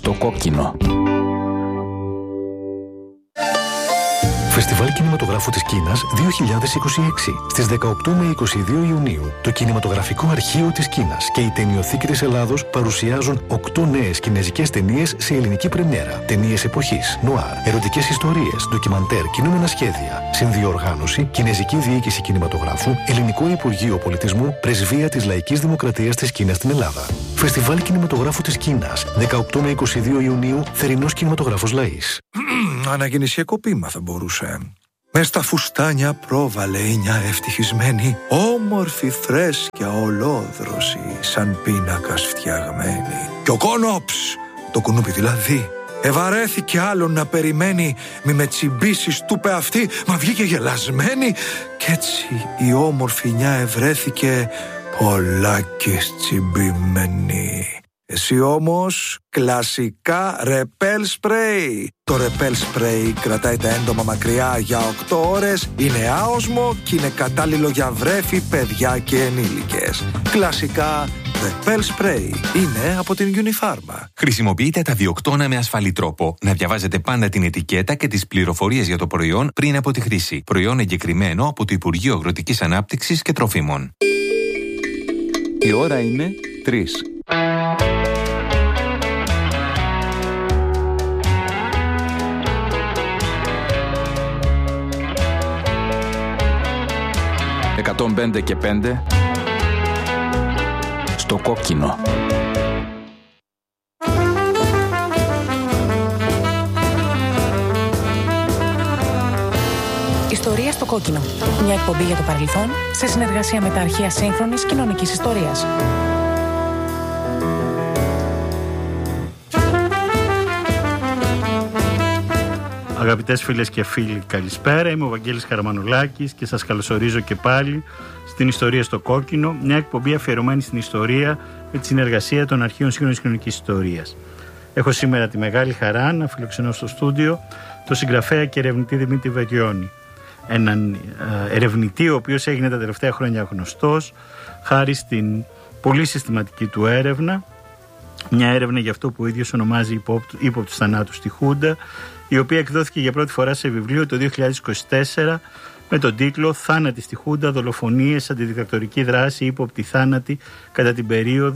Στο κόκκινο. Φεστιβάλ Κινηματογράφου της Κίνας 2026. Στις 18 με 22 Ιουνίου, το Κινηματογραφικό Αρχείο της Κίνας και η Ταινιοθήκη της Ελλάδος παρουσιάζουν 8 νέες κινεζικές ταινίες σε ελληνική πρεμιέρα. Ταινίες εποχής, νουάρ, ερωτικές ιστορίες, ντοκιμαντέρ, κινούμενα σχέδια. Συνδιοργάνωση, Κινεζική Διοίκηση Κινηματογράφου, Ελληνικό Υπουργείο Πολιτισμού, Πρεσβεία της Λαϊκής Δημοκρατίας της Κίνας στην Ελλάδα. Φεστιβάλ Κινηματογράφου της Κίνας 18 με 22 Ιουνίου, θερινός κινηματογράφος Λαΐς. Αναγεννησιακό ποίημα θα μπορούσε. Μες στα φουστάνια πρόβαλε η μια ευτυχισμένη, όμορφη θρέσκια ολόδρωση, σαν πίνακας φτιαγμένη. Κι ο Κόνοψ, το κουνούπι δηλαδή, ευαρέθηκε άλλον να περιμένει, μη με τσιμπήσεις του πε αυτή, μα βγήκε γελασμένη. Κι έτσι η όμορφη νιά ευρέθηκε πολλάκις τσιμπημένη. Εσύ όμως κλασικά ρεπέλ σπρέι. Το ρεπέλ σπρέι κρατάει τα έντομα μακριά για 8 ώρες, είναι άοσμο και είναι κατάλληλο για βρέφη, παιδιά και ενήλικες. Κλασικά ρεπέλ σπρέι είναι από την Unifarma. Χρησιμοποιείτε τα βιοκτώνα με ασφαλή τρόπο. Να διαβάζετε πάντα την ετικέτα και τις πληροφορίες για το προϊόν πριν από τη χρήση. Προϊόν εγκεκριμένο από το Υπουργείο Αγροτικής Ανάπτυξης και Τροφίμων. Η ώρα είναι 3. «105 και 5» στο κόκκινο. Ιστορία στο κόκκινο. Μια εκπομπή για το παρελθόν σε συνεργασία με τα αρχεία σύγχρονης κοινωνικής ιστορίας. Αγαπητές φίλες και φίλοι, καλησπέρα. Είμαι ο Βαγγέλης Καραμανουλάκης και σας καλωσορίζω και πάλι στην Ιστορία στο κόκκινο, μια εκπομπή αφιερωμένη στην ιστορία με τη συνεργασία των αρχείων σύγχρονης κοινωνικής ιστορίας. Έχω σήμερα τη μεγάλη χαρά να φιλοξενώ στο στούντιο τον συγγραφέα και ερευνητή Δημήτρη Βαγιώνη. Έναν ερευνητή ο οποίος έγινε τα τελευταία χρόνια γνωστός χάρη στην πολύ συστηματική του έρευνα. Μια έρευνα για αυτό που ο ίδιος ονομάζει ύποπτους θανάτους στη Χούντα, η οποία εκδόθηκε για πρώτη φορά σε βιβλίο το 2024 με τον τίτλο «Θάνατοι στη Χούντα, δολοφονίες, αντιδικτατορική δράση, ύποπτη θάνατη κατά την περίοδο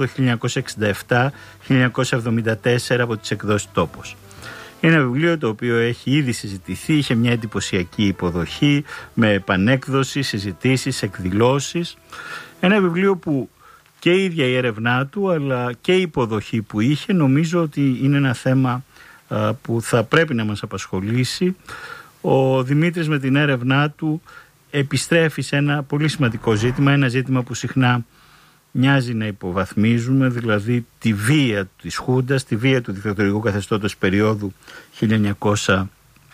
1967-1974» από τις εκδόσεις Τόπος. Είναι ένα βιβλίο το οποίο έχει ήδη συζητηθεί, είχε μια εντυπωσιακή υποδοχή με επανέκδοση, συζητήσεις, εκδηλώσεις. Ένα βιβλίο που και η ίδια η έρευνά του αλλά και η υποδοχή που είχε, νομίζω ότι είναι ένα θέμα που θα πρέπει να μας απασχολήσει. Ο Δημήτρης με την έρευνά του επιστρέφει σε ένα πολύ σημαντικό ζήτημα, ένα ζήτημα που συχνά μοιάζει να υποβαθμίζουμε, δηλαδή τη βία της Χούντας, τη βία του δικτατορικού καθεστώτος περίοδου 1967-1974.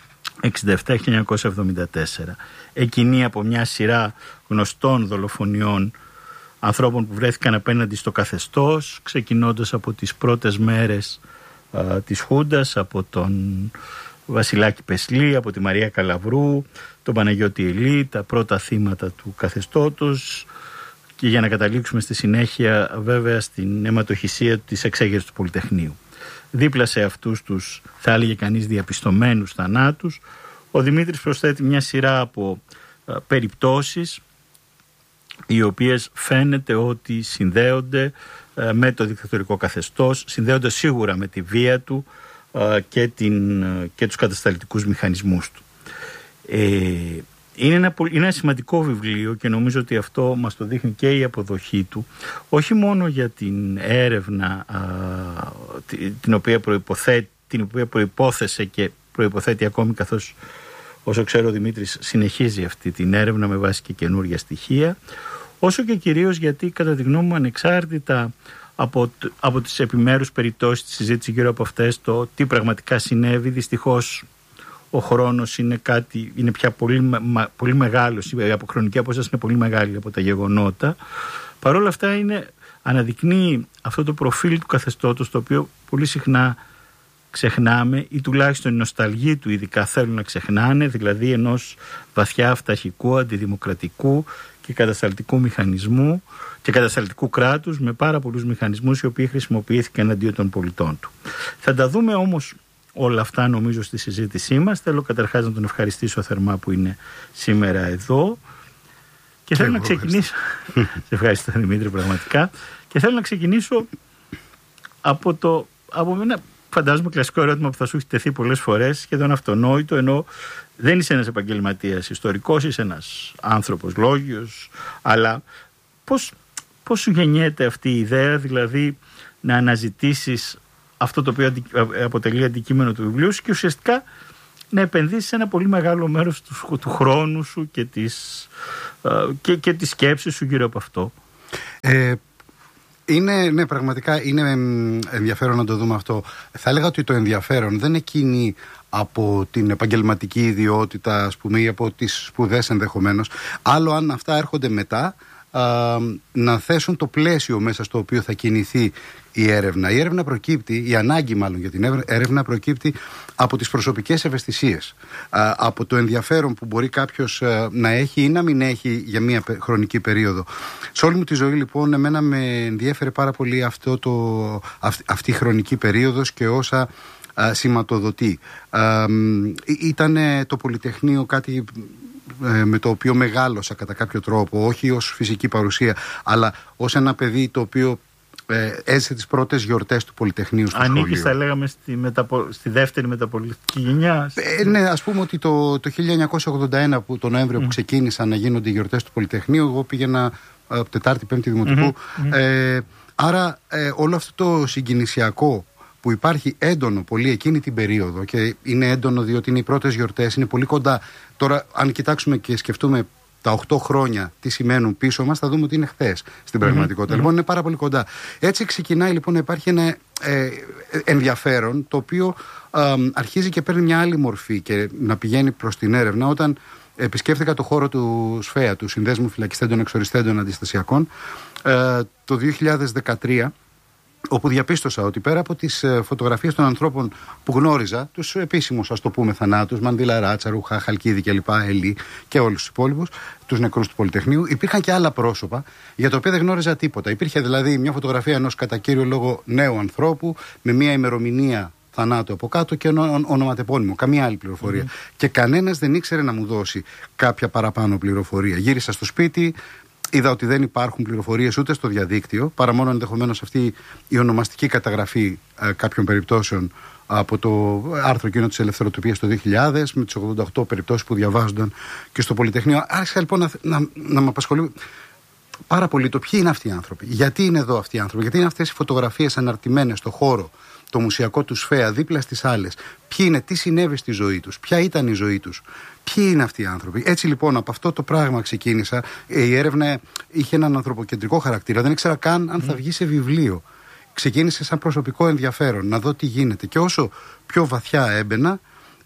Εκείνη από μια σειρά γνωστών δολοφονιών ανθρώπων που βρέθηκαν απέναντι στο καθεστώς, ξεκινώντας από τις πρώτες μέρες της Χούντας, από τον Βασιλάκη Πεσλή, από τη Μαρία Καλαβρού, τον Παναγιώτη Ελή, τα πρώτα θύματα του καθεστώτος, και για να καταλήξουμε στη συνέχεια βέβαια στην αιματοχυσία της εξέγερσης του Πολυτεχνείου. Δίπλα σε αυτούς τους, θα έλεγε κανείς, διαπιστωμένους θανάτους, ο Δημήτρης προσθέτει μια σειρά από περιπτώσεις οι οποίες φαίνεται ότι συνδέονται με το δικτατορικό καθεστώς, συνδέονται σίγουρα με τη βία του και τους κατασταλτικούς μηχανισμούς του. Είναι ένα σημαντικό βιβλίο και νομίζω ότι αυτό μας το δείχνει και η αποδοχή του, όχι μόνο για την έρευνα την οποία προϋπόθεσε και προϋποθέτει ακόμη, καθώς όσο ξέρω ο Δημήτρης συνεχίζει αυτή την έρευνα με βάση και καινούργια στοιχεία, όσο και κυρίως γιατί κατά τη γνώμη μου, ανεξάρτητα από τις επιμέρους περιπτώσεις της συζήτηση γύρω από αυτές, το τι πραγματικά συνέβη, δυστυχώς ο χρόνος είναι πια πολύ μεγάλος, η αποχρονική απόσταση είναι πολύ μεγάλη από τα γεγονότα. Παρ' όλα αυτά αναδεικνύει αυτό το προφίλ του καθεστώτος, το οποίο πολύ συχνά ξεχνάμε, ή τουλάχιστον οι νοσταλγοί του ειδικά θέλουν να ξεχνάνε, δηλαδή ενός βαθιά αυταρχικού, αντιδημοκρατικού και κατασταλτικού μηχανισμού και κατασταλτικού κράτους με πάρα πολλούς μηχανισμούς οι οποίοι χρησιμοποιήθηκαν εναντίον των πολιτών του. Θα τα δούμε όμως όλα αυτά νομίζω στη συζήτησή μας. Θέλω καταρχάς να τον ευχαριστήσω θερμά που είναι σήμερα εδώ και θέλω να ξεκινήσω σε ευχαριστώ Δημήτρη πραγματικά, και θέλω να ξεκινήσω από ένα φαντάζομαι κλασικό ερώτημα που θα σου έχει τεθεί πολλές φορές, σχεδόν αυτονόητο, ενώ δεν είσαι ένας επαγγελματίας ιστορικός, είσαι ένας άνθρωπος λόγιος, αλλά πώς σου γεννιέται αυτή η ιδέα, δηλαδή να αναζητήσεις αυτό το οποίο αποτελεί αντικείμενο του βιβλίου σου και ουσιαστικά να επενδύσεις ένα πολύ μεγάλο μέρος του χρόνου σου και της σκέψης σου γύρω από αυτό? Ναι, πραγματικά είναι ενδιαφέρον να το δούμε αυτό. Θα έλεγα ότι το ενδιαφέρον δεν εκκινεί από την επαγγελματική ιδιότητα, ας πούμε, ή από τις σπουδές ενδεχομένως. Άλλο αν αυτά έρχονται μετά, να θέσουν το πλαίσιο μέσα στο οποίο θα κινηθεί η έρευνα. Η έρευνα προκύπτει, η ανάγκη μάλλον για την έρευνα προκύπτει από τις προσωπικές ευαισθησίες, από το ενδιαφέρον που μπορεί κάποιος να έχει ή να μην έχει για μια χρονική περίοδο. Σε όλη μου τη ζωή λοιπόν εμένα με ενδιέφερε πάρα πολύ αυτή η χρονική περίοδος και όσα σηματοδοτεί. Ήταν το Πολυτεχνείο κάτι με το οποίο μεγάλωσα κατά κάποιο τρόπο, όχι ως φυσική παρουσία, αλλά ως ένα παιδί το οποίο έζησε τις πρώτες γιορτές του Πολυτεχνείου στο σχολείο. Ανήκεις, θα λέγαμε, στη δεύτερη μεταπολιτική γενιά. Ναι, ας πούμε ότι το 1981 που το Νοέμβριο που ξεκίνησαν να γίνονται οι γιορτές του Πολυτεχνείου, εγώ πήγαινα Τετάρτη, Πέμπτη Δημοτικού. Άρα όλο αυτό το συγκινησιακό που υπάρχει έντονο πολύ εκείνη την περίοδο, και είναι έντονο διότι είναι οι πρώτες γιορτές, είναι πολύ κοντά. Τώρα αν κοιτάξουμε και σκεφτούμε τα 8 χρόνια τι σημαίνουν πίσω μας, θα δούμε ότι είναι χθες στην πραγματικότητα. Λοιπόν, είναι πάρα πολύ κοντά. Έτσι ξεκινάει λοιπόν να υπάρχει ένα ενδιαφέρον, το οποίο αρχίζει και παίρνει μια άλλη μορφή και να πηγαίνει προς την έρευνα. Όταν επισκέφθηκα το χώρο του ΣΦΕΑ, του Συνδέσμου Φυλακιστέντων Εξοριστέντων Αντιστασιακών, το 2013, όπου διαπίστωσα ότι πέρα από τις φωτογραφίες των ανθρώπων που γνώριζα, τους επίσημους, ας το πούμε, θανάτους, Μανδυλαρά, Τσαρουχά, Χαλκίδη κλπ., Ελί και όλους τους υπόλοιπους, τους νεκρούς του Πολυτεχνείου, υπήρχαν και άλλα πρόσωπα για τα οποία δεν γνώριζα τίποτα. Υπήρχε δηλαδή μια φωτογραφία ενός κατά κύριο λόγο νέου ανθρώπου με μια ημερομηνία θανάτου από κάτω και ονοματεπώνυμο, καμία άλλη πληροφορία. Και κανένας δεν ήξερε να μου δώσει κάποια παραπάνω πληροφορία. Γύρισα στο σπίτι. Είδα ότι δεν υπάρχουν πληροφορίες ούτε στο διαδίκτυο, παρά μόνο ενδεχομένως αυτή η ονομαστική καταγραφή κάποιων περιπτώσεων από το άρθρο εκείνο της Ελευθεροτυπίας το 2000, με τις 88 περιπτώσεις που διαβάζονταν και στο Πολυτεχνείο. Άρχισα λοιπόν να με απασχολεί πάρα πολύ το ποιοι είναι αυτοί οι άνθρωποι, γιατί είναι εδώ αυτοί οι άνθρωποι, γιατί είναι αυτές οι φωτογραφίες αναρτημένες στο χώρο, το μουσιακό του ΣΦΕΑ, δίπλα στις άλλες. Ποιοι είναι, τι συνέβη στη ζωή τους, ποια ήταν η ζωή τους, ποιοι είναι αυτοί οι άνθρωποι. Έτσι λοιπόν από αυτό το πράγμα ξεκίνησα. Η έρευνα είχε έναν ανθρωποκεντρικό χαρακτήρα. Δεν ήξερα καν αν θα βγει σε βιβλίο. Ξεκίνησε σαν προσωπικό ενδιαφέρον, να δω τι γίνεται. Και όσο πιο βαθιά έμπαινα,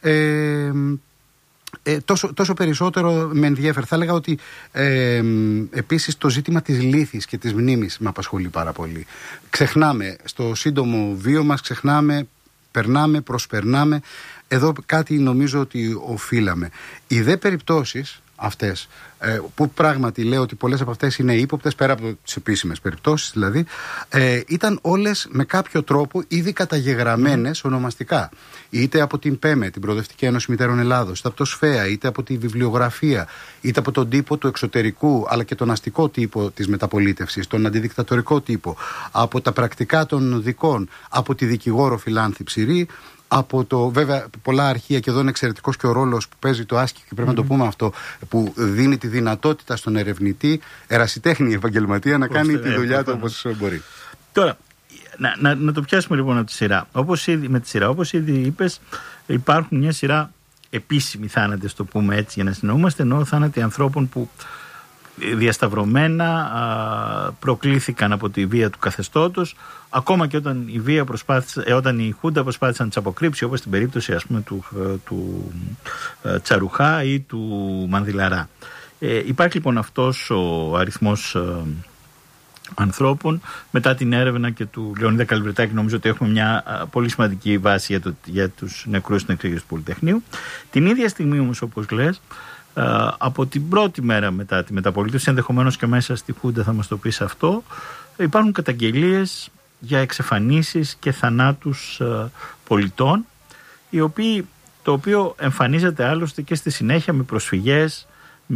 τόσο περισσότερο με ενδιέφερε. Θα έλεγα ότι επίσης το ζήτημα της λύθης και της μνήμης με απασχολεί πάρα πολύ. Ξεχνάμε στο σύντομο βίο μας, περνάμε, προσπερνάμε. Εδώ κάτι νομίζω ότι οφείλαμε. Οι δε περιπτώσεις αυτές, που πράγματι λέω ότι πολλές από αυτές είναι ύποπτες, πέρα από τις επίσημες περιπτώσεις δηλαδή, ήταν όλες με κάποιο τρόπο ήδη καταγεγραμμένες ονομαστικά. Είτε από την ΠΕΜΕ, την Προοδευτική Ένωση Μητέρων Ελλάδος, είτε από το ΣΦΕΑ, είτε από τη βιβλιογραφία, είτε από τον τύπο του εξωτερικού, αλλά και τον αστικό τύπο της μεταπολίτευσης, τον αντιδικτατορικό τύπο, από τα πρακτικά των δικών, από τη δικηγόρο Φιλάνθη Ψηρή, από το, βέβαια, πολλά αρχεία, και εδώ είναι εξαιρετικός και ο ρόλος που παίζει το άσκη, και πρέπει να το πούμε αυτό, που δίνει τη δυνατότητα στον ερευνητή, ερασιτέχνη επαγγελματία, να κάνει τη δουλειά του όπως μπορεί. Τώρα, να το πιάσουμε λοιπόν από τη σειρά. Όπως ήδη είπες, υπάρχουν μια σειρά επίσημοι θάνατοι, ας το πούμε έτσι, για να συνεννοούμαστε, ενώ θάνατοι ανθρώπων που διασταυρωμένα προκλήθηκαν από τη βία του καθεστώτος, ακόμα και όταν η Χούντα προσπάθησε να τις αποκρύψει, όπως στην περίπτωση, ας πούμε, του Τσαρουχά ή του Μανδυλαρά. Υπάρχει λοιπόν αυτός ο αριθμός ανθρώπων. Μετά την έρευνα και του Λεωνίδα Καλβρετάκη, νομίζω ότι έχουμε μια πολύ σημαντική βάση για τους νεκρούς στην εξήγηση του Πολυτεχνείου. Την ίδια στιγμή όμως, όπως λες, από την πρώτη μέρα μετά τη μεταπολίτευση, ενδεχομένως και μέσα στη Χούντα θα μας το πεις αυτό, υπάρχουν καταγγελίες για εξαφανίσεις και θανάτους πολιτών, το οποίο εμφανίζεται άλλωστε και στη συνέχεια με προσφυγές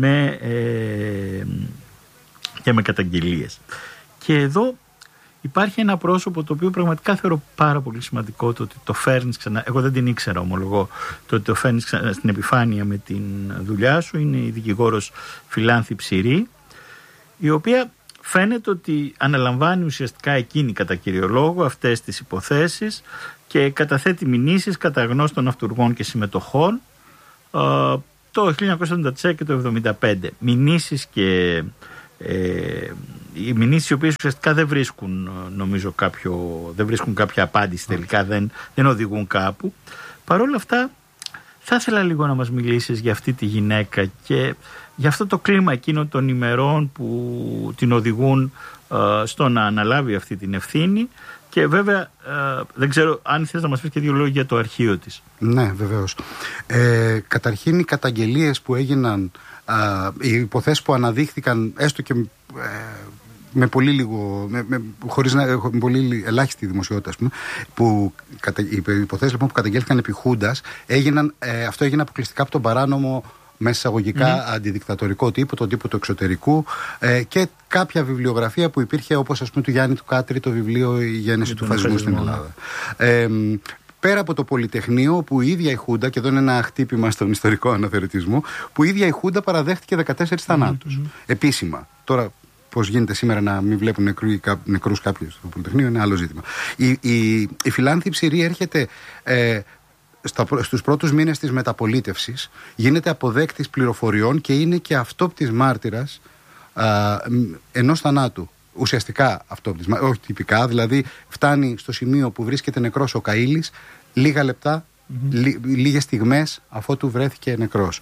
και με καταγγελίες. Και εδώ υπάρχει ένα πρόσωπο το οποίο πραγματικά θεωρώ πάρα πολύ σημαντικό, το ότι το φέρνεις ξανά. Εγώ δεν την ήξερα, ομολογώ, το ότι το φέρνεις ξανά στην επιφάνεια με την δουλειά σου. Είναι η δικηγόρος Φιλάνθη Ψηρή, η οποία φαίνεται ότι αναλαμβάνει ουσιαστικά εκείνη κατά κύριο λόγο αυτές τις υποθέσεις και καταθέτει μηνύσεις κατά γνώστων αυτουργών και συμμετοχών το 1974 και το 1975. Μηνύσεις και οι μηνύσεις οι οποίες ουσιαστικά δεν βρίσκουν, νομίζω, δεν βρίσκουν κάποια απάντηση τελικά, δεν οδηγούν κάπου. Παρ' όλα αυτά θα ήθελα λίγο να μας μιλήσεις για αυτή τη γυναίκα και για αυτό το κλίμα εκείνων των ημερών που την οδηγούν στο να αναλάβει αυτή την ευθύνη. Και βέβαια δεν ξέρω αν θες να μας πεις και δύο λόγια για το αρχείο της. Ναι, βεβαίως. Καταρχήν οι καταγγελίες που έγιναν, οι υποθέσεις που αναδείχθηκαν έστω και με πολύ λίγο, χωρίς να έχουμε πολύ ελάχιστη δημοσιότητα, ας πούμε, οι υποθέσεις λοιπόν που καταγγέλθηκαν επί Χούντας, αυτό έγινε αποκλειστικά από τον παράνομο, μέσα εισαγωγικά, αντιδικτατορικό τύπο, τον τύπο του εξωτερικού, και κάποια βιβλιογραφία που υπήρχε, όπως ας πούμε του Γιάννη του Κάτρη, το βιβλίο «Η γέννηση του φασισμού στην Ελλάδα». Πέρα από το Πολυτεχνείο, που η ίδια η Χούντα, και εδώ είναι ένα χτύπημα στον ιστορικό αναθεωρητισμό, που η ίδια η Χούντα παραδέχτηκε 14 θανάτους. Επίσημα. Τώρα, πώς γίνεται σήμερα να μην βλέπουν νεκρούς κάποιους στο Πολυτεχνείο, είναι άλλο ζήτημα. Η Φιλάνθη Ψηρή έρχεται στους πρώτους μήνες της μεταπολίτευσης, γίνεται αποδέκτης πληροφοριών και είναι και αυτόπτης μάρτυρας ενός θανάτου. Ουσιαστικά αυτόπτης, όχι τυπικά, δηλαδή φτάνει στο σημείο που βρίσκεται νεκρός ο Καΐλης λίγα λεπτά, λίγες στιγμές αφότου βρέθηκε νεκρός.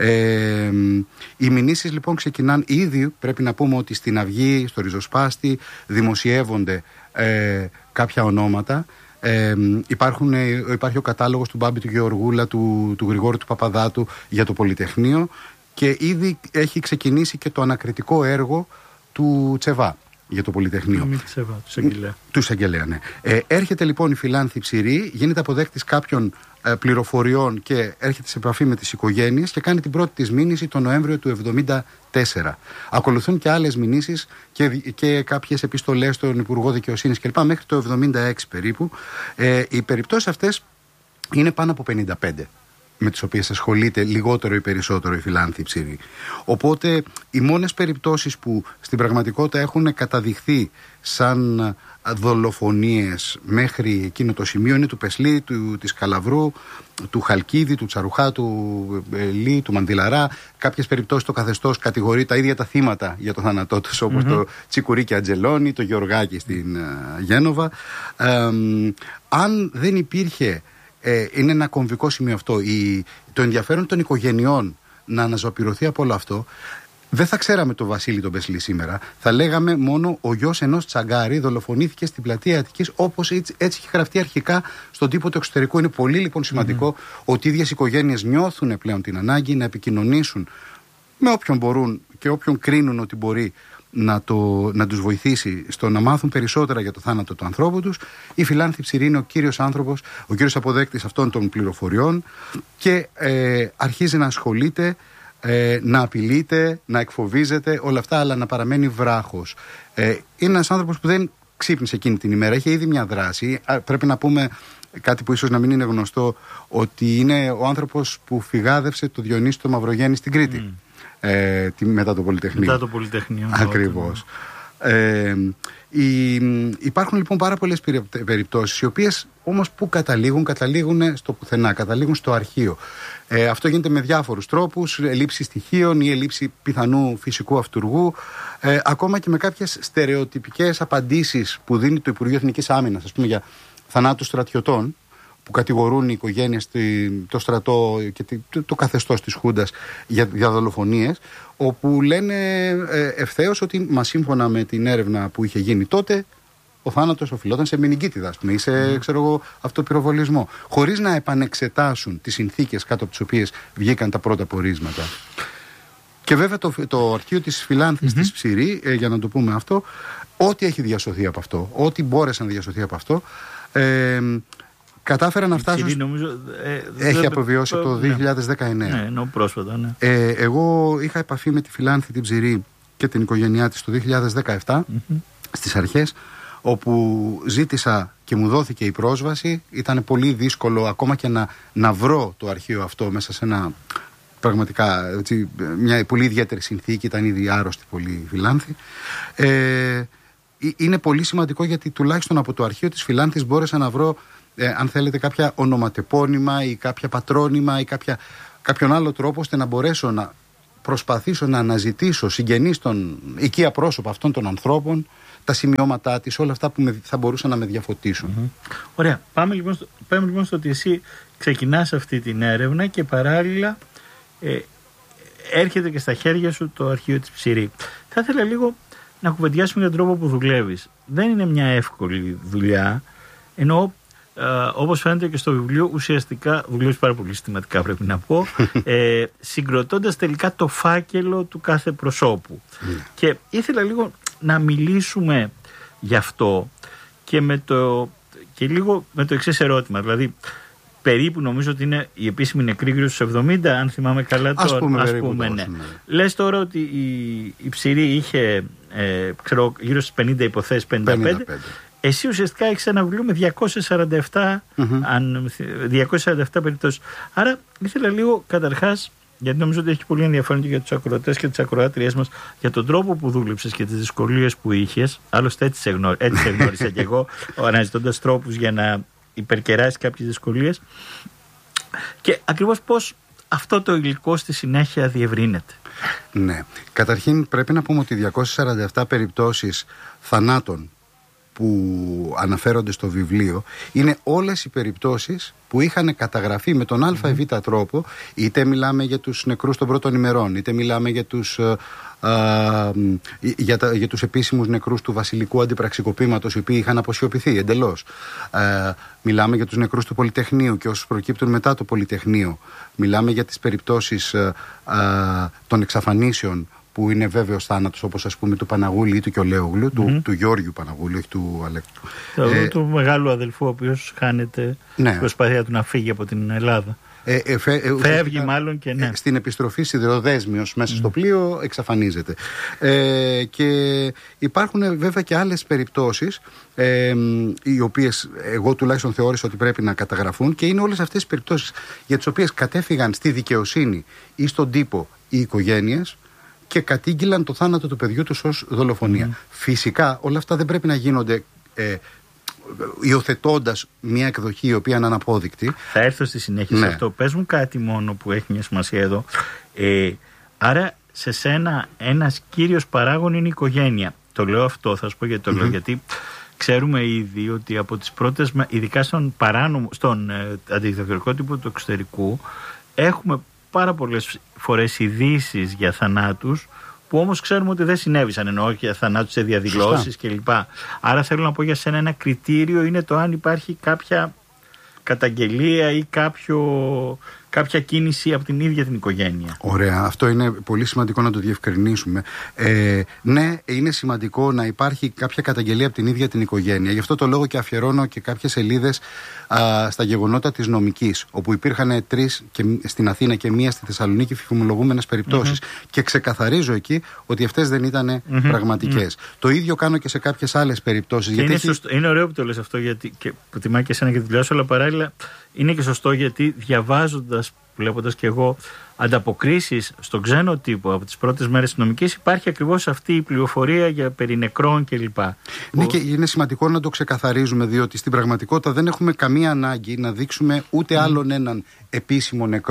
Οι μηνύσεις λοιπόν ξεκινάνε ήδη, πρέπει να πούμε ότι στην Αυγή, στο Ριζοσπάστη δημοσιεύονται κάποια ονόματα. Υπάρχει ο κατάλογος του Μπάμπη του Γεωργούλα, του Γρηγόρη του Παπαδάτου για το Πολυτεχνείο, και ήδη έχει ξεκινήσει και το ανακριτικό έργο του Τσεβά για το Πολυτεχνείο. Του Εισαγγελέα, ναι. Έρχεται λοιπόν η Φιλάνθη Ψηρή, γίνεται αποδέκτης κάποιων πληροφοριών και έρχεται σε επαφή με τις οικογένειες και κάνει την πρώτη της μήνυση τον Νοέμβριο του 1974. Ακολουθούν και άλλες μηνύσεις και κάποιες επιστολές στον Υπουργό Δικαιοσύνης κλπ. Μέχρι το 1976 περίπου. Οι περιπτώσεις αυτές είναι πάνω από 55, με τις οποίες ασχολείται λιγότερο ή περισσότερο η Φιλάνθη Ψηρή. Οπότε οι μόνες περιπτώσεις που στην πραγματικότητα έχουν καταδειχθεί σαν δολοφονίες μέχρι εκείνο το σημείο είναι του Πεσλή, της Καλαβρού, του Χαλκίδη, του Τσαρουχά, του Λί, του Μανδυλαρά. Κάποιες περιπτώσεις το καθεστώς κατηγορεί τα ίδια τα θύματα για το θάνατό τους, όπως το Τσικουρίκι Αντζελόνι, το Γεωργάκη στην Γένοβα. Αν δεν υπήρχε, είναι ένα κομβικό σημείο αυτό, το ενδιαφέρον των οικογενειών να αναζωπηρωθεί από όλο αυτό, δεν θα ξέραμε το Βασίλη τον Πεσλή σήμερα. Θα λέγαμε μόνο ο γιος ενός τσαγκάρι δολοφονήθηκε στην πλατεία Αττικής, όπως έτσι είχε γραφτεί αρχικά στον τύπο του εξωτερικού. Είναι πολύ λοιπόν σημαντικό ότι οι ίδιες οικογένειες νιώθουν πλέον την ανάγκη να επικοινωνήσουν με όποιον μπορούν και όποιον κρίνουν ότι μπορεί να τους βοηθήσει στο να μάθουν περισσότερα για το θάνατο του ανθρώπου τους. Η Φιλάνθη Ψηρή είναι ο κύριος άνθρωπος, ο κύριος αποδέκτης αυτών των πληροφοριών και αρχίζει να ασχολείται, να απειλείται, να εκφοβίζεται, όλα αυτά, αλλά να παραμένει βράχος. Είναι ένας άνθρωπος που δεν ξύπνησε εκείνη την ημέρα, είχε ήδη μια δράση. Πρέπει να πούμε κάτι που ίσως να μην είναι γνωστό, ότι είναι ο άνθρωπος που φυγάδευσε το Διονύση το Μαυρογέννη στην Κρήτη. Μετά το Πολυτεχνείο. Μετά το Πολυτεχνείο. Ακριβώς. Υπάρχουν λοιπόν πάρα πολλές περιπτώσεις, οι οποίες όμως που καταλήγουν στο πουθενά, καταλήγουν στο αρχείο. Αυτό γίνεται με διάφορους τρόπους, ελλείψη στοιχείων ή ελλείψη πιθανού φυσικού αυτουργού, ακόμα και με κάποιες στερεοτυπικές απαντήσεις που δίνει το Υπουργείο Εθνικής Άμυνας, ας πούμε για θανάτους στρατιωτών, που κατηγορούν οι οικογένειες, το στρατό και το καθεστώς της Χούντας για δολοφονίες, όπου λένε ευθέως ότι σύμφωνα με την έρευνα που είχε γίνει τότε, ο θάνατος οφειλόταν σε μενιγκίτιδα, ας πούμε, ή σε αυτοπυροβολισμό, χωρίς να επανεξετάσουν τις συνθήκες κάτω από τις οποίες βγήκαν τα πρώτα πορίσματα. Και βέβαια το αρχείο της Φιλάνθης της Ψηρή, για να το πούμε αυτό, ό,τι έχει διασωθεί από αυτό, ό,τι μπόρεσε να διασωθεί από αυτό, κατάφεραν να φτάσουν. Έχει αποβιώσει το 2019. Ναι, ενώ πρόσφατα, ναι. Εγώ είχα επαφή με τη Φιλάνθη την Ψηρή και την οικογένειά της το 2017, στις αρχές, όπου ζήτησα και μου δόθηκε η πρόσβαση. Ήταν πολύ δύσκολο ακόμα και να βρω το αρχείο αυτό μέσα σε ένα πραγματικά μια πολύ ιδιαίτερη συνθήκη. Ήταν ήδη άρρωστη πολύ η Φιλάνθη. Είναι πολύ σημαντικό γιατί τουλάχιστον από το αρχείο της Φιλάνθης μπόρεσα να βρω, αν θέλετε, κάποια ονοματεπώνυμα ή κάποια πατρόνυμα ή κάποιον άλλο τρόπο, ώστε να μπορέσω να προσπαθήσω να αναζητήσω συγγενείς των οικία πρόσωπα αυτών των ανθρώπων, τα σημειώματά της, όλα αυτά που θα μπορούσαν να με διαφωτίσουν. Ωραία. Πάμε λοιπόν στο ότι εσύ ξεκινάς αυτή την έρευνα και παράλληλα έρχεται και στα χέρια σου το αρχείο της Ψηρή. Θα ήθελα λίγο να κουβεντιάσουμε για τον τρόπο που δουλεύεις. Δεν είναι μια εύκολη δουλειά, ενώ όπως φαίνεται και στο βιβλίο, ουσιαστικά δουλεύεις πάρα πολύ συστηματικά, πρέπει να πω, συγκροτώντας τελικά το φάκελο του κάθε προσώπου. Και ήθελα λίγο να μιλήσουμε γι' αυτό και λίγο με το εξής ερώτημα. Δηλαδή, περίπου νομίζω ότι είναι η επίσημη νεκρή γύρω στους 70, αν θυμάμαι καλά τώρα. Ας πούμε, ναι. Λες τώρα ότι η Ψηρή είχε γύρω στις 50 υποθέσεις, 55. Εσύ ουσιαστικά έχεις ένα βιβλίο με 247 περιπτώσεις. Άρα ήθελα λίγο καταρχάς, γιατί νομίζω ότι έχει πολύ ενδιαφέρον και για τους ακροατές και τις ακροάτριές μας, για τον τρόπο που δούλεψες και τις δυσκολίες που είχες. Άλλωστε έτσι σε γνώρισα και εγώ, αναζητώντας τρόπους για να υπερκεράσεις κάποιες δυσκολίες. Και ακριβώς πώς αυτό το υλικό στη συνέχεια διευρύνεται. Ναι. Καταρχήν πρέπει να πούμε ότι 247 περιπτώσεις θανάτων που αναφέρονται στο βιβλίο είναι όλες οι περιπτώσεις που είχαν καταγραφεί με τον α ή β τρόπο, είτε μιλάμε για τους νεκρούς των πρώτων ημερών, είτε μιλάμε για τους επίσημους νεκρούς του βασιλικού αντιπραξικοπήματος, οι οποίοι είχαν αποσιωπηθεί εντελώς. Μιλάμε για τους νεκρούς του Πολυτεχνείου και όσους προκύπτουν μετά το Πολυτεχνείο. Μιλάμε για τις περιπτώσεις των εξαφανίσεων, που είναι βέβαιος θάνατος, όπως ας πούμε του Παναγούλη ή του Κιολέογλου, του Γιώργιου Παναγούλη, όχι του Αλέκτου. Του μεγάλου αδελφού, ο οποίος χάνεται στην προσπάθεια του να φύγει από την Ελλάδα. Φεύγει μάλλον και ναι. Στην επιστροφή σιδηροδέσμιος μέσα στο πλοίο εξαφανίζεται. Και υπάρχουν βέβαια και άλλες περιπτώσεις, οι οποίες εγώ τουλάχιστον θεώρησα ότι πρέπει να καταγραφούν, και είναι όλες αυτές οι περιπτώσεις για τις οποίες κατέφυγαν στη δικαιοσύνη ή στον τύπο οι οικογένειες και κατήγγυλαν το θάνατο του παιδιού τους ως δολοφονία. Φυσικά όλα αυτά δεν πρέπει να γίνονται υιοθετώντας μια εκδοχή η οποία είναι αναπόδεικτη. Θα έρθω στη συνέχεια σε αυτό. Πες μου κάτι μόνο που έχει μια σημασία εδώ. Άρα σε σένα ένας κύριος παράγων είναι η οικογένεια. Το λέω αυτό, θα σου πω γιατί το λέω. Γιατί ξέρουμε ήδη ότι από τις πρώτες, ειδικά στον αντιδικτατορικό τύπο του εξωτερικού, έχουμε πάρα πολλές φορές ειδήσεις για θανάτους που όμως ξέρουμε ότι δεν συνέβησαν, εννοώ για θανάτους σε διαδηλώσεις κλπ. Άρα θέλω να πω για σένα ένα κριτήριο είναι το αν υπάρχει κάποια καταγγελία ή κάποια κίνηση από την ίδια την οικογένεια. Ωραία, αυτό είναι πολύ σημαντικό να το διευκρινίσουμε. Ναι, είναι σημαντικό να υπάρχει κάποια καταγγελία από την ίδια την οικογένεια. Γι' αυτό το λόγο και αφιερώνω και κάποιες σελίδες στα γεγονότα της νομικής, όπου υπήρχαν 3 στην Αθήνα και 1 στη Θεσσαλονίκη φημολογούμενες περιπτώσεις. Και ξεκαθαρίζω εκεί ότι αυτές δεν ήταν πραγματικές. Το ίδιο κάνω και σε κάποιες άλλες περιπτώσεις. Είναι ωραίο που το λες αυτό, γιατί και που τιμά και εσένα και τη δουλειά σου, αλλά παράλληλα είναι και σωστό, γιατί διαβάζοντας, βλέποντας και εγώ ανταποκρίσεις στον ξένο τύπο από τις πρώτες μέρες της νομικής, υπάρχει ακριβώς αυτή η πληροφορία για περί νεκρών κλπ. Ναι, και είναι σημαντικό να το ξεκαθαρίζουμε, διότι στην πραγματικότητα δεν έχουμε καμία ανάγκη να δείξουμε ούτε άλλον έναν επίσημο νεκρό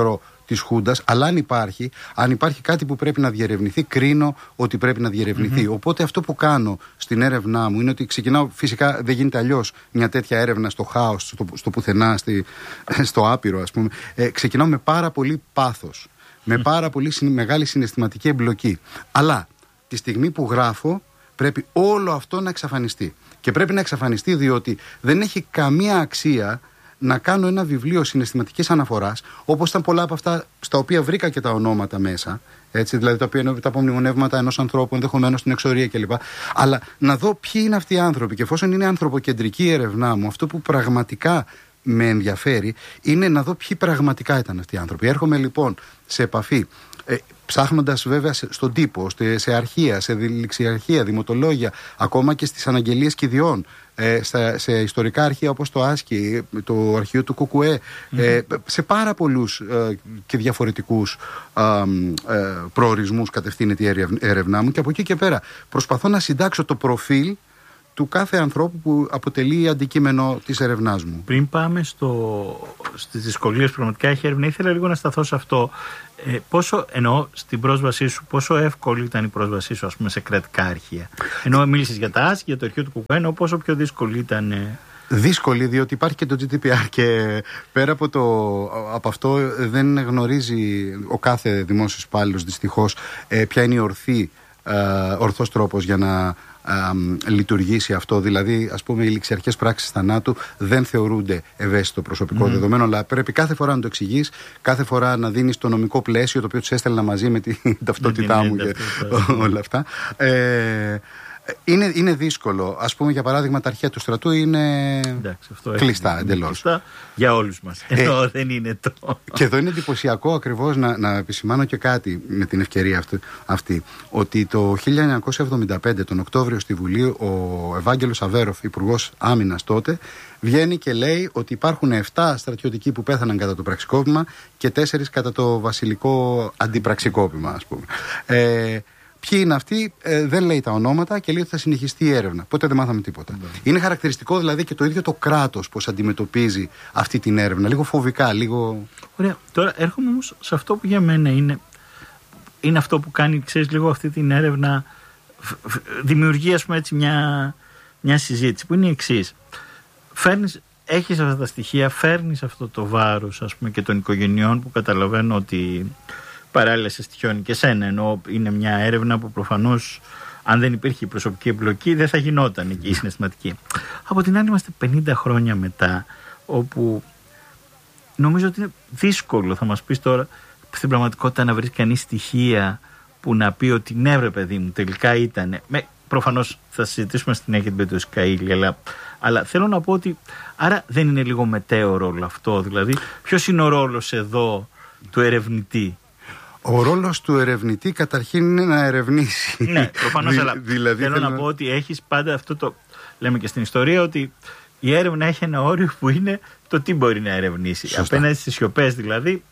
της Χούντας, αλλά αν υπάρχει κάτι που πρέπει να διερευνηθεί, κρίνω ότι πρέπει να διερευνηθεί. Οπότε αυτό που κάνω στην έρευνά μου είναι ότι ξεκινάω, φυσικά δεν γίνεται αλλιώς μια τέτοια έρευνα στο χάος, στο πουθενά, στο άπειρο ας πούμε. Ξεκινάω με πάρα πολύ πάθος, με πάρα πολύ μεγάλη συναισθηματική εμπλοκή. Αλλά τη στιγμή που γράφω πρέπει όλο αυτό να εξαφανιστεί. Και πρέπει να εξαφανιστεί διότι δεν έχει καμία αξία να κάνω ένα βιβλίο συναισθηματικής αναφοράς, όπως ήταν πολλά από αυτά στα οποία βρήκα και τα ονόματα μέσα, έτσι, δηλαδή τα οποία είναι τα απομνημονεύματα ενός ανθρώπου, ενδεχομένως στην εξορία κλπ. Αλλά να δω ποιοι είναι αυτοί οι άνθρωποι, και εφόσον είναι ανθρωποκεντρική η έρευνά μου, αυτό που πραγματικά με ενδιαφέρει είναι να δω ποιοι πραγματικά ήταν αυτοί οι άνθρωποι. Έρχομαι λοιπόν σε επαφή, ψάχνοντας βέβαια στον τύπο, σε αρχεία, σε ληξιαρχεία, δημοτολόγια, ακόμα και στις αναγγελίες κηδιών, σε ιστορικά αρχεία όπως το Άσκι, το αρχείο του Κουκουέ, σε πάρα πολλούς και διαφορετικούς προορισμούς κατευθύνεται η έρευνά μου, και από εκεί και πέρα προσπαθώ να συντάξω το προφίλ του κάθε ανθρώπου που αποτελεί αντικείμενο της ερευνάς μου. Πριν πάμε στις δυσκολίες που πραγματικά έχει έρευνα, ήθελα λίγο να σταθώ σε αυτό. Πόσο, εννοώ στην πρόσβασή σου, πόσο εύκολη ήταν η πρόσβασή σου, ας πούμε, σε κρατικά αρχεία? Ενώ μίλησες για τα Άσκη, για το αρχείο του Κουκουέ, πόσο πιο δύσκολη ήταν? Δύσκολη, διότι υπάρχει και το GDPR και πέρα από αυτό δεν γνωρίζει ο κάθε δημόσιος υπάλληλος δυστυχώς ποια είναι η ορθός τρόπος για να λειτουργήσει αυτό. Δηλαδή, ας πούμε, οι ληξιαρχές πράξεις θανάτου δεν θεωρούνται ευαίσθητο προσωπικό δεδομένο, αλλά πρέπει κάθε φορά να το εξηγείς, κάθε φορά να δίνεις το νομικό πλαίσιο το οποίο τους έστελνα μαζί με την ταυτότητά μου και όλα αυτά. Είναι δύσκολο. Ας πούμε, για παράδειγμα, τα αρχεία του στρατού είναι κλειστά εντελώς. Για όλους μας. Ενώ δεν είναι το. Και εδώ είναι εντυπωσιακό ακριβώς να επισημάνω και κάτι με την ευκαιρία αυτή. Ότι το 1975, τον Οκτώβριο, στη Βουλή, ο Ευάγγελος Αβέροφ, υπουργός άμυνας τότε, βγαίνει και λέει ότι υπάρχουν 7 στρατιωτικοί που πέθαναν κατά το πραξικόπημα και 4 κατά το βασιλικό αντιπραξικόπημα, ας πούμε. Ποιοι είναι αυτοί, δεν λέει τα ονόματα και λέει ότι θα συνεχιστεί η έρευνα. Ποτέ δεν μάθαμε τίποτα. Είναι χαρακτηριστικό δηλαδή και το ίδιο το κράτος πώς αντιμετωπίζει αυτή την έρευνα. Λίγο φοβικά, λίγο. Ωραία. Τώρα έρχομαι όμως σε αυτό που για μένα είναι αυτό που κάνει, ξέρεις, λίγο αυτή την έρευνα. Δημιουργεί, ας πούμε, έτσι μια συζήτηση που είναι η εξής. Έχεις αυτά τα στοιχεία, φέρνεις αυτό το βάρος, ας πούμε, και των οικογενειών που καταλαβαίνω ότι παράλληλα σε στοιχειώνει και σένα, ενώ είναι μια έρευνα που προφανώς αν δεν υπήρχε η προσωπική εμπλοκή δεν θα γινόταν εκεί η συναισθηματική. Από την άλλη είμαστε 50 χρόνια μετά, όπου νομίζω ότι είναι δύσκολο, θα μας πεις τώρα, στην πραγματικότητα να βρεις κανείς στοιχεία που να πει ότι ναι, βρε παιδί μου, τελικά ήταν. Προφανώς θα συζητήσουμε στην έκτη με το Σκαΐλη, αλλά θέλω να πω ότι άρα δεν είναι λίγο μετέωρο όλο αυτό? Δηλαδή, ποιος είναι ο ρόλος εδώ του ερευνητή? Ο ρόλος του ερευνητή καταρχήν είναι να ερευνήσει. Ναι, προφανώς, αλλά δηλαδή θέλω να πω ότι έχεις πάντα αυτό το, λέμε και στην ιστορία, ότι η έρευνα έχει ένα όριο που είναι το τι μπορεί να ερευνήσει. Σωστά. Απέναντι στις σιωπές δηλαδή.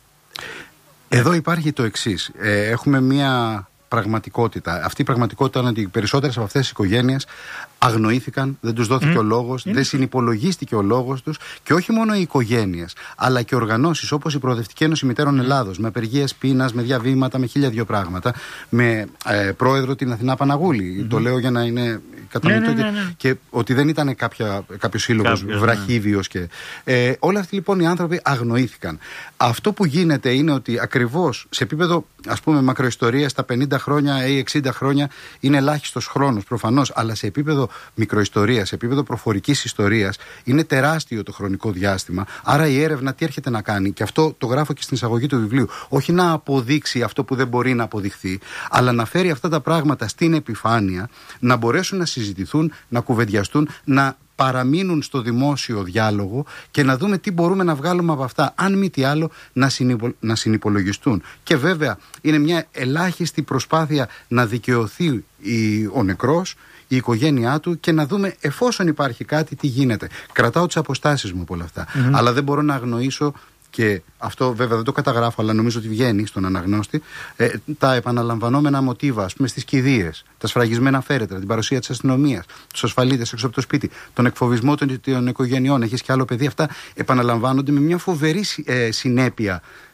Εδώ υπάρχει το εξής. Έχουμε μία πραγματικότητα. Αυτή η πραγματικότητα είναι ότι οι περισσότερες από αυτές τις οικογένειες αγνοήθηκαν, δεν τους δόθηκε ο λόγος, δεν συνυπολογίστηκε ο λόγος τους, και όχι μόνο οι οικογένειες, αλλά και οργανώσεις όπως η Προοδευτική Ένωση Μητέρων Ελλάδος, με απεργίες πείνας, με διαβήματα, με 1002 πράγματα, με πρόεδρο την Αθηνά Παναγούλη. Το λέω για να είναι κατανοητό και ότι δεν ήταν κάποιος σύλλογος βραχίβιος. Και όλοι αυτοί λοιπόν οι άνθρωποι αγνοήθηκαν. Αυτό που γίνεται είναι ότι ακριβώς σε επίπεδο, ας πούμε, μακροϊστορία, στα 50 χρόνια ή 60 χρόνια είναι ελάχιστος χρόνος προφανώς, αλλά σε επίπεδο μικροϊστορίας, σε επίπεδο προφορικής ιστορίας είναι τεράστιο το χρονικό διάστημα. Άρα η έρευνα τι έρχεται να κάνει, και αυτό το γράφω και στην εισαγωγή του βιβλίου, όχι να αποδείξει αυτό που δεν μπορεί να αποδειχθεί, αλλά να φέρει αυτά τα πράγματα στην επιφάνεια, να μπορέσουν να συζητηθούν, να κουβεντιαστούν, να παραμείνουν στο δημόσιο διάλογο και να δούμε τι μπορούμε να βγάλουμε από αυτά, αν μη τι άλλο να συνυπολογιστούν. Και βέβαια είναι μια ελάχιστη προσπάθεια να δικαιωθεί ο νεκρός, η οικογένειά του, και να δούμε εφόσον υπάρχει κάτι τι γίνεται. Κρατάω τις αποστάσεις μου από όλα αυτά, αλλά δεν μπορώ να αγνοήσω, και αυτό βέβαια δεν το καταγράφω, αλλά νομίζω ότι βγαίνει στον αναγνώστη, τα επαναλαμβανόμενα μοτίβα, ας πούμε, στις κηδείες, τα σφραγισμένα φέρετρα, την παρουσία της αστυνομίας, τους ασφαλίτες έξω από το σπίτι, τον εκφοβισμό των οικογενειών, έχεις και άλλο παιδί. Αυτά επαναλαμβάνονται με μια φοβερή συνέπεια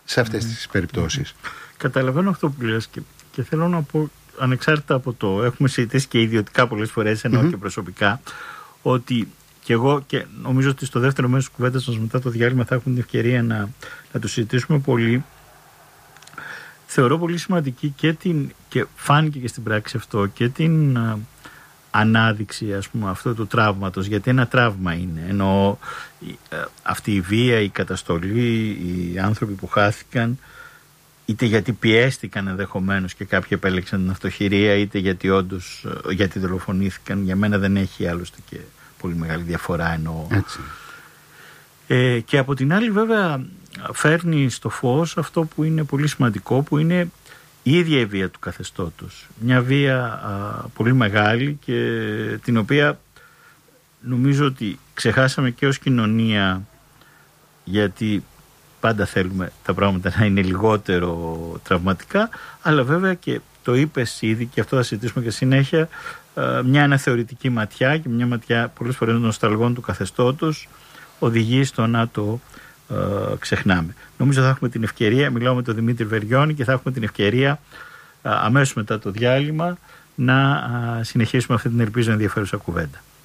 σε αυτές τις περιπτώσεις. Καταλαβαίνω αυτό που λες και θέλω να πω, ανεξάρτητα από το έχουμε συζητήσει και ιδιωτικά πολλές φορές, ενώ και προσωπικά, ότι και εγώ, και νομίζω ότι στο δεύτερο μέρος της κουβέντας μας μετά το διάλειμμα θα έχουμε την ευκαιρία να το συζητήσουμε πολύ. Θεωρώ πολύ σημαντική και φάνηκε και στην πράξη αυτό, και την ανάδειξη, ας πούμε, αυτού του τραύματος, γιατί ένα τραύμα είναι, ενώ αυτή η βία, η καταστολή, οι άνθρωποι που χάθηκαν, είτε γιατί πιέστηκαν ενδεχομένως και κάποιοι επέλεξαν την αυτοχειρία, είτε γιατί όντως γιατί δολοφονήθηκαν, για μένα δεν έχει άλλωστε και πολύ μεγάλη διαφορά, εννοώ. Και από την άλλη βέβαια φέρνει στο φως αυτό που είναι πολύ σημαντικό, που είναι η ίδια η βία του καθεστώτος. Μια βία πολύ μεγάλη, και την οποία νομίζω ότι ξεχάσαμε και ως κοινωνία, γιατί πάντα θέλουμε τα πράγματα να είναι λιγότερο τραυματικά, αλλά βέβαια, και το είπες ήδη και αυτό θα συζητήσουμε και συνέχεια, μια αναθεωρητική ματιά και μια ματιά πολλές φορές των νοσταλγών του καθεστώτος οδηγεί στο να το ξεχνάμε. Νομίζω θα έχουμε την ευκαιρία, μιλάω με τον Δημήτρη Βεριώνη, και θα έχουμε την ευκαιρία αμέσως μετά το διάλειμμα να συνεχίσουμε αυτή την, ελπίζω, ενδιαφέρουσα κουβέντα.